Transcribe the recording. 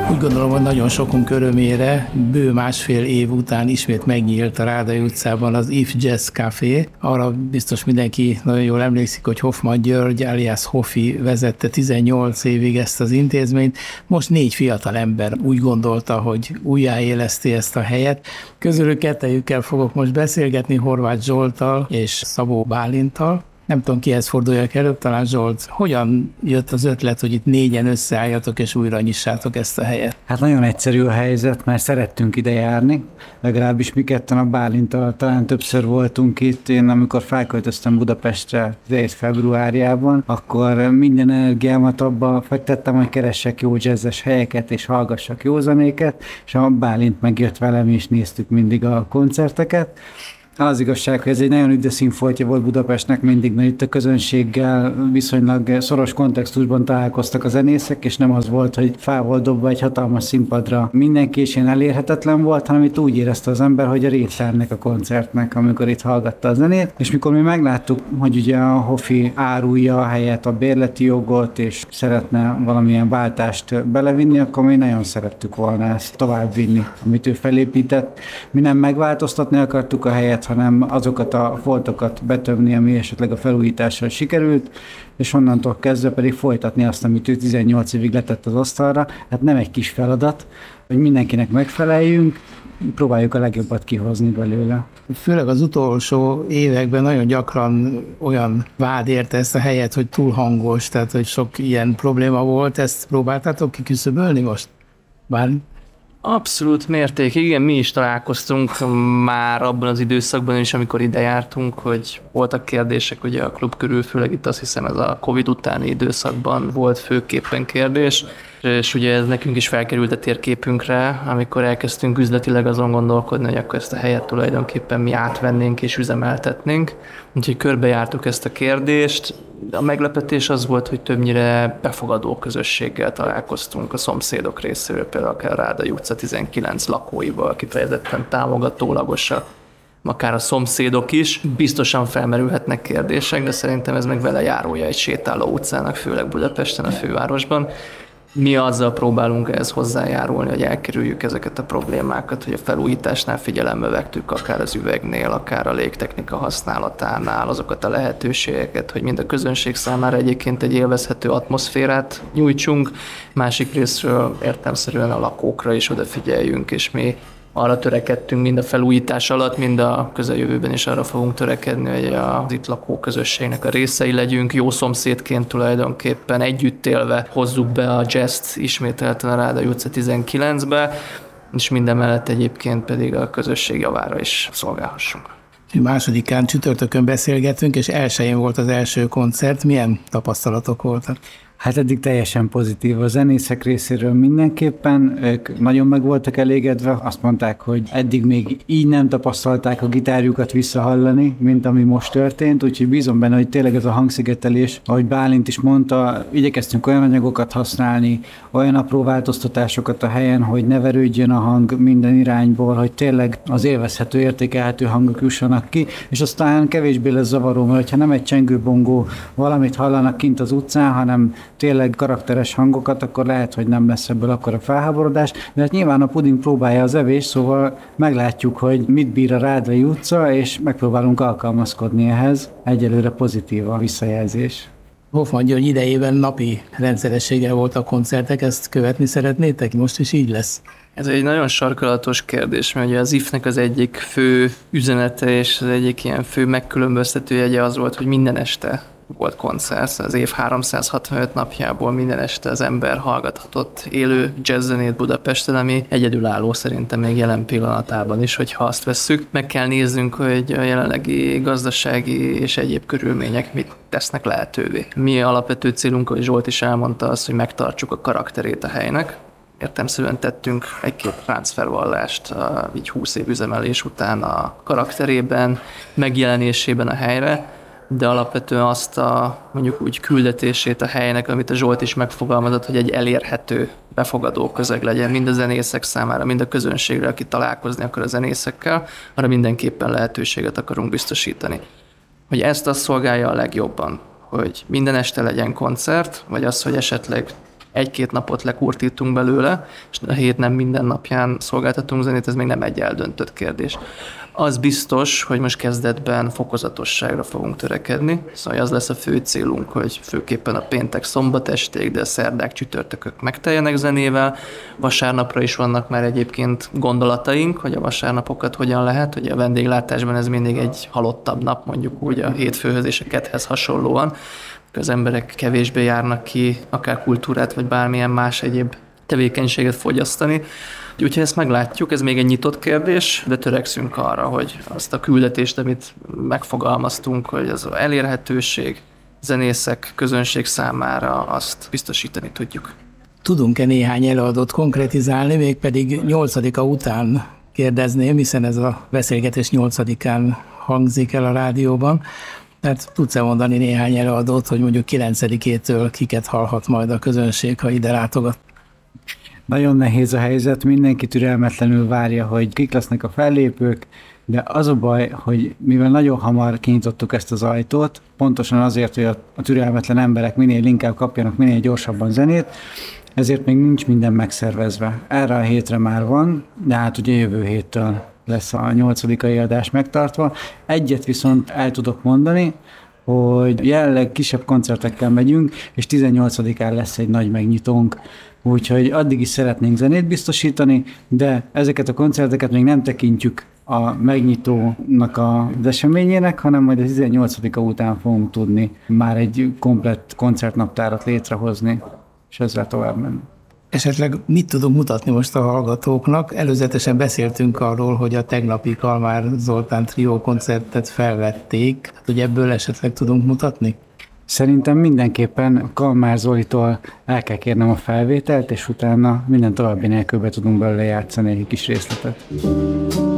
Úgy gondolom, hogy nagyon sokunk örömére bő másfél év után ismét megnyílt a Rádai utcában az If Jazz Café. Arra biztos mindenki nagyon jól emlékszik, hogy Hoffmann György alias Hoffi vezette 18 évig ezt az intézményt. Most 4 fiatal ember úgy gondolta, hogy újjáéleszti ezt a helyet. Közülük kettejükkel fogok most beszélgetni, Horváth Zsolttal és Szabó Bálinttal. Nem tudom, kihez forduljak előbb, talán Zsolt. Hogyan jött az ötlet, hogy itt 4-en összeálljatok és újra nyissátok ezt a helyet? Hát nagyon egyszerű a helyzet, mert szerettünk ide járni, legalábbis mi ketten a Bálinttal talán többször voltunk itt. Én amikor felköltöztem Budapestre februárjában, akkor minden energiámat abba fektettem, hogy keressek jó jazzes helyeket és hallgassak jó zenéket, és a Bálint megjött velem, és néztük mindig a koncerteket. Az igazság, hogy ez egy nagyon üde színfoltja volt Budapestnek mindig, mert itt a közönséggel viszonylag szoros kontextusban találkoztak a zenészek, és nem az volt, hogy fel volt dobva egy hatalmas színpadra mindenki, és ilyen elérhetetlen volt, hanem itt úgy érezte az ember, hogy a része ennek a koncertnek, amikor itt hallgatta a zenét. És mikor mi megláttuk, hogy ugye a Hoffi árulja a helyet, a bérleti jogot, és szeretne valamilyen váltást belevinni, akkor mi nagyon szerettük volna ezt továbbvinni, amit ő felépített. Mi nem megváltoztatni akartuk a helyet, hanem azokat a foltokat betömni, ami esetleg a felújítással sikerült, és onnantól kezdve pedig folytatni azt, amit ő 18 évig letett az asztalra. Hát nem egy kis feladat, hogy mindenkinek megfeleljünk, próbáljuk a legjobbat kihozni belőle. Főleg az utolsó években nagyon gyakran olyan vád érte ezt a helyet, hogy túl hangos, tehát hogy sok ilyen probléma volt. Ezt próbáltátok kiküszöbölni most? Bár Abszolút mértékig, igen, mi is találkoztunk már abban az időszakban is, amikor ide jártunk, hogy voltak kérdések ugye a klub körül, főleg itt azt hiszem ez a Covid utáni időszakban volt főképpen kérdés, és ugye ez nekünk is felkerült a térképünkre, amikor elkezdtünk üzletileg azon gondolkodni, hogy akkor ezt a helyet tulajdonképpen mi átvennénk és üzemeltetnénk. Úgyhogy körbejártuk ezt a kérdést. A meglepetés az volt, hogy többnyire befogadó közösséggel találkoztunk a szomszédok részéről, például akár a Rádai utca 19 lakóival, kifejezetten támogatólagosak, akár a szomszédok is. Biztosan felmerülhetnek kérdések, de szerintem ez meg vele járója egy sétáló utcának, főleg Budapesten, a fővárosban. Mi azzal próbálunk ehhez hozzájárulni, hogy elkerüljük ezeket a problémákat, hogy a felújításnál figyelembe vettük, akár az üvegnél, akár a légtechnika használatánál azokat a lehetőségeket, hogy mind a közönség számára egyébként egy élvezhető atmoszférát nyújtsunk, másik részről értelemszerűen a lakókra is odafigyeljünk, és mi arra törekedtünk mind a felújítás alatt, mind a közeljövőben is arra fogunk törekedni, hogy az itt lakó közösségnek a részei legyünk, jó szomszédként tulajdonképpen együtt élve hozzuk be a jazzt ismételten a Rádai utca 19-be, és minden mellett egyébként pedig a közösség javára is szolgálhassunk. Másodikán csütörtökön beszélgetünk, és elsőjén volt az első koncert. Milyen tapasztalatok voltak? Hát eddig teljesen pozitív a zenészek részéről mindenképpen, ők nagyon meg voltak elégedve, azt mondták, hogy eddig még így nem tapasztalták a gitárjukat visszahallani, mint ami most történt, úgyhogy bízom benne, hogy tényleg ez a hangszigetelés, ahogy Bálint is mondta, igyekeztünk olyan anyagokat használni, olyan apró változtatásokat a helyen, hogy ne verődjön a hang minden irányból, hogy tényleg az élvezhető, értékelhető hangok jussanak ki, és aztán kevésbé lesz zavaró, mert ha nem egy csengőbongó valamit hallanak kint az utcán, hanem tényleg karakteres hangokat, akkor lehet, hogy nem lesz ebből akkora felháborodás, de hát nyilván a puding próbálja az evés, szóval meglátjuk, hogy mit bír a Rádai utca, és megpróbálunk alkalmazkodni ehhez. Egyelőre pozitív a visszajelzés. Hoffmann György idejében napi rendszerességgel volt a koncertek, ezt követni szeretnétek? Most is így lesz? Ez egy nagyon sarkalatos kérdés, mert ugye az IF-nek az egyik fő üzenete és az egyik ilyen fő megkülönböztető jegye az volt, hogy minden este volt koncert, az év 365 napjából minden este az ember hallgathatott élő jazzzenét Budapesten, ami egyedülálló szerintem még jelen pillanatában is, hogyha azt vesszük. Meg kell néznünk, hogy a jelenlegi gazdasági és egyéb körülmények mit tesznek lehetővé. Mi alapvető célunk, hogy Zsolt is elmondta azt, hogy megtartsuk a karakterét a helynek. Értelemszerűen tettünk egy-két ráncfelvallást így 20 év üzemelés után a karakterében, megjelenésében a helyre, de alapvetően azt a mondjuk úgy küldetését a helynek, amit a Zsolt is megfogalmazott, hogy egy elérhető, befogadó közeg legyen mind a zenészek számára, mind a közönségre, aki találkozni akar a zenészekkel, arra mindenképpen lehetőséget akarunk biztosítani. Hogy ezt azt szolgálja a legjobban, hogy minden este legyen koncert, vagy az, hogy esetleg 1-2 napot lekurtítunk belőle, és a hét nem minden napján szolgáltatunk zenét, ez még nem egy eldöntött kérdés. Az biztos, hogy most kezdetben fokozatosságra fogunk törekedni, szóval az lesz a fő célunk, hogy főképpen a péntek-szombat esték, de a szerdák, csütörtökök megteljenek zenével. Vasárnapra is vannak már egyébként gondolataink, hogy a vasárnapokat hogyan lehet, hogy a vendéglátásban ez mindig egy halottabb nap, mondjuk úgy a hétfőhöz és a kedhez hasonlóan. Az emberek kevésbé járnak ki, akár kultúrát, vagy bármilyen más egyéb tevékenységet fogyasztani. Úgyhogy ezt meglátjuk, ez még egy nyitott kérdés, de törekszünk arra, hogy azt a küldetést, amit megfogalmaztunk, hogy az elérhetőség, zenészek, közönség számára azt biztosítani tudjuk. Tudunk-e néhány előadót konkretizálni, mégpedig 8-a után kérdezném, hiszen ez a beszélgetés 8-án hangzik el a rádióban. Tehát tudsz-e mondani néhány előadót, hogy mondjuk 9-től kiket hallhat majd a közönség, ha ide látogat? Nagyon nehéz a helyzet, mindenki türelmetlenül várja, hogy kik lesznek a fellépők, de az a baj, hogy mivel nagyon hamar kinyitottuk ezt az ajtót, pontosan azért, hogy a türelmetlen emberek minél inkább kapjanak minél gyorsabban zenét, ezért még nincs minden megszervezve. Erre a hétre már van, de hát ugye jövő héttől lesz a 8. adás megtartva. Egyet viszont el tudok mondani, hogy jelenleg kisebb koncertekkel megyünk, és 18-án lesz egy nagy megnyitónk. Úgyhogy addig is szeretnénk zenét biztosítani, de ezeket a koncerteket még nem tekintjük a megnyitónak az eseményének, hanem majd a 18-a után fogunk tudni már egy komplett koncertnaptárat létrehozni, és ezzel tovább menni. Esetleg mit tudunk mutatni most a hallgatóknak? Előzetesen beszéltünk arról, hogy a tegnapi Kalmár Zoltán trió koncertet felvették, hogy ebből esetleg tudunk mutatni? Szerintem mindenképpen Kalmár Zolitól el kell kérnem a felvételt, és utána minden további nélkül be tudunk belőle játszani egy kis részletet.